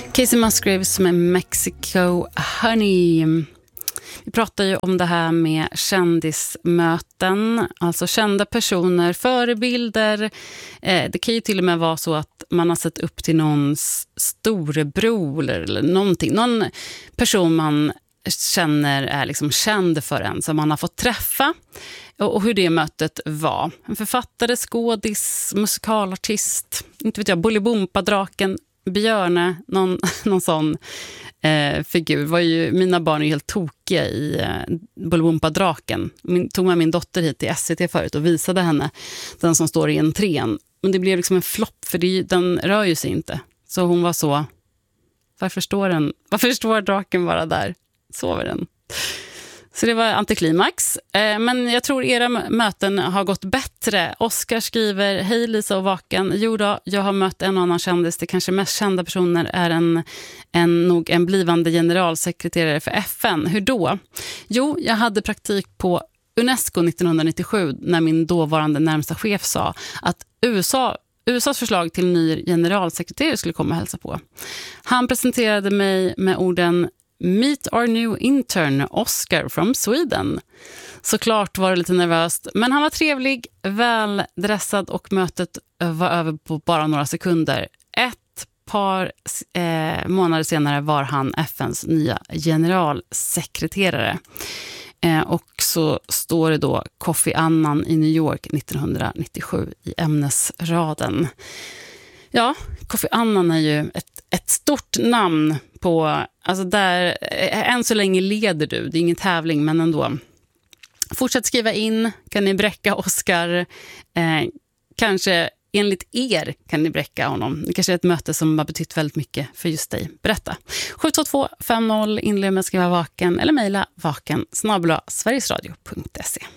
Casey Musgraves med Mexico Honey. Vi pratar ju om det här med kändismöten, alltså kända personer, förebilder. Det kan ju till och med vara så att man har sett upp till någons storebror eller någonting. Någon person man känner är liksom känd för en som man har fått träffa, och hur det mötet var. En författare, skådis, musikalartist, inte vet jag, Bolibompa-draken, Björne, någon sån figur. Var ju, mina barn är ju helt tokiga i Bolibompa-draken. Tog med min dotter hit till SVT förut och visade henne den som står i entrén. Men det blev liksom en flopp, för den rör ju sig inte. Så hon var så, varför står draken bara där? Sover den? Så det var antiklimax. Men jag tror era möten har gått bättre. Oskar skriver: hej Lisa och Vaken. Jo då, jag har mött en och annan kändis. Det kanske mest kända personer är nog en blivande generalsekreterare för FN. Hur då? Jo, jag hade praktik på UNESCO 1997 när min dåvarande närmsta chef sa att USAs förslag till ny generalsekreterare skulle komma och hälsa på. Han presenterade mig med orden: Meet our new intern, Oscar from Sweden. Såklart var det lite nervöst, men han var trevlig, väldressad och mötet var över på bara några sekunder. Ett par månader senare var han FNs nya generalsekreterare. Och så står det då Kofi Annan i New York 1997 i ämnesraden. Ja, Kofi Annan är ju ett stort namn på, alltså där, än så länge leder du, det är ingen tävling men ändå. Fortsätt skriva in, kan ni bräcka Oscar, kanske enligt er kan ni bräcka honom. Det kanske är ett möte som har betytt väldigt mycket för just dig. Berätta. 72250 inled med skriva Vaken eller mejla vaken@sverigesradio.se.